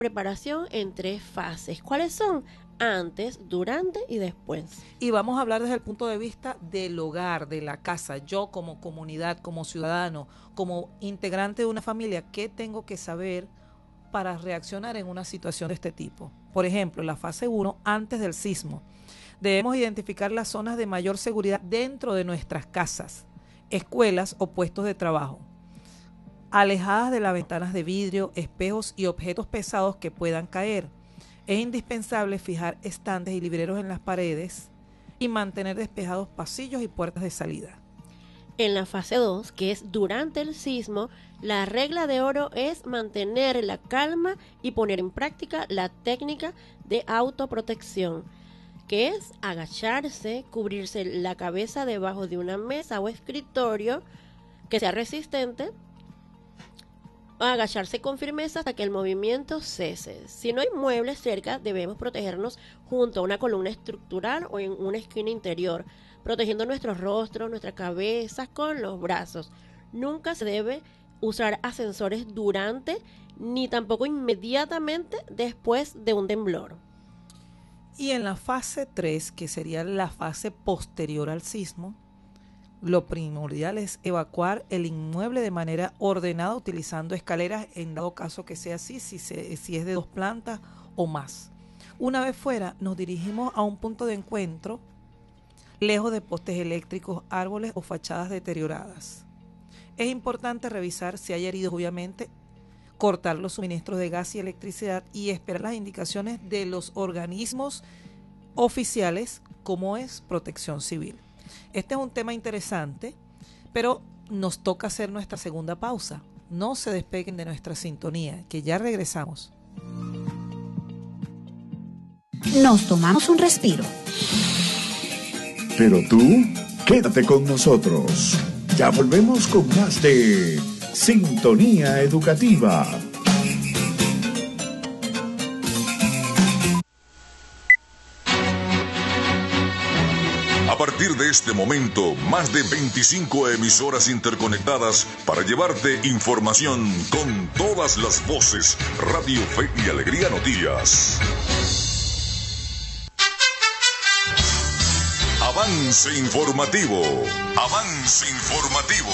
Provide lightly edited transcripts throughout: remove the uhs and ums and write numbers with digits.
preparación en 3 fases. ¿Cuáles son? Antes, durante y después. Y vamos a hablar desde el punto de vista del hogar, de la casa. Yo como comunidad, como ciudadano, como integrante de una familia, ¿qué tengo que saber para reaccionar en una situación de este tipo? Por ejemplo, la fase 1, antes del sismo. Debemos identificar las zonas de mayor seguridad dentro de nuestras casas, escuelas o puestos de trabajo, alejadas de las ventanas de vidrio, espejos y objetos pesados que puedan caer. Es indispensable fijar estantes y libreros en las paredes y mantener despejados pasillos y puertas de salida. En la fase 2, que es durante el sismo, la regla de oro es mantener la calma y poner en práctica la técnica de autoprotección, que es agacharse, cubrirse la cabeza debajo de una mesa o escritorio que sea resistente, agacharse con firmeza hasta que el movimiento cese. Si no hay muebles cerca, debemos protegernos junto a una columna estructural o en una esquina interior, protegiendo nuestros rostros, nuestras cabezas con los brazos. Nunca se debe usar ascensores durante ni tampoco inmediatamente después de un temblor. Y en la fase 3, que sería la fase posterior al sismo, lo primordial es evacuar el inmueble de manera ordenada utilizando escaleras en dado caso que sea así, si es de 2 plantas o más. Una vez fuera, nos dirigimos a un punto de encuentro lejos de postes eléctricos, árboles o fachadas deterioradas. Es importante revisar si hay heridos, obviamente, cortar los suministros de gas y electricidad y esperar las indicaciones de los organismos oficiales como es Protección Civil. Este es un tema interesante, pero nos toca hacer nuestra segunda pausa. No se despeguen de nuestra sintonía, que ya regresamos. Nos tomamos un respiro. Pero tú, quédate con nosotros. Ya volvemos con más de Sintonía Educativa. A partir de este momento, más de 25 emisoras interconectadas para llevarte información con todas las voces. Radio Fe y Alegría Noticias. Avance informativo. Avance informativo.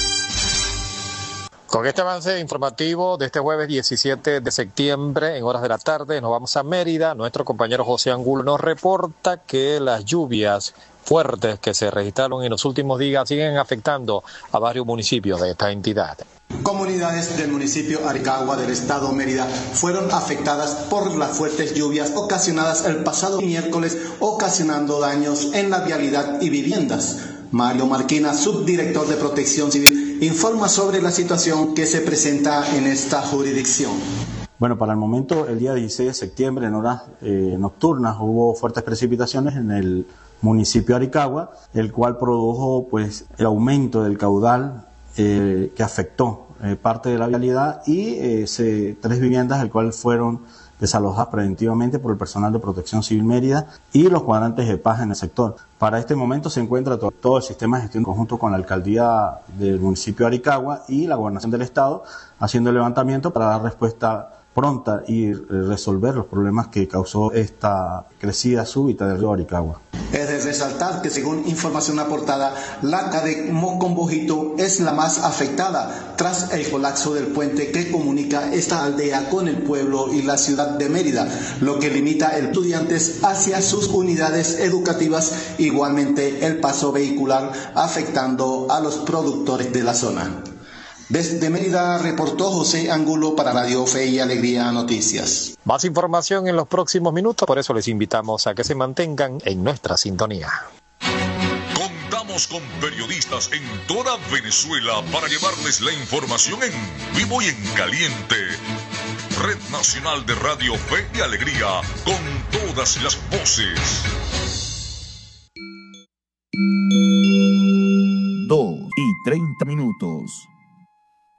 Con este avance informativo de este jueves 17 de septiembre, en horas de la tarde, nos vamos a Mérida. Nuestro compañero José Angulo nos reporta que las lluvias fuertes que se registraron en los últimos días siguen afectando a varios municipios de esta entidad. Comunidades del municipio Aricagua del estado Mérida fueron afectadas por las fuertes lluvias ocasionadas el pasado miércoles, ocasionando daños en la vialidad y viviendas. Mario Marquina, subdirector de Protección Civil, informa sobre la situación que se presenta en esta jurisdicción. Bueno, para el momento, el día 16 de septiembre, en horas nocturnas, hubo fuertes precipitaciones en el municipio de Aricagua, el cual produjo pues el aumento del caudal que afectó parte de la vialidad y 3 viviendas, el cual fueron desalojadas preventivamente por el personal de Protección Civil Mérida y los cuadrantes de paz en el sector. Para este momento se encuentra todo el sistema de gestión en conjunto con la alcaldía del municipio de Aricagua y la gobernación del estado, haciendo el levantamiento para dar respuesta pronta y resolver los problemas que causó esta crecida súbita del río Aricagua. Es de resaltar que según información aportada, la de Mocombojito es la más afectada tras el colapso del puente que comunica esta aldea con el pueblo y la ciudad de Mérida, lo que limita a estudiantes hacia sus unidades educativas, igualmente el paso vehicular afectando a los productores de la zona. Desde Mérida reportó José Angulo para Radio Fe y Alegría Noticias. Más información en los próximos minutos, por eso les invitamos a que se mantengan en nuestra sintonía. Contamos con periodistas en toda Venezuela para llevarles la información en vivo y en caliente. Red Nacional de Radio Fe y Alegría, con todas las voces. 2:30.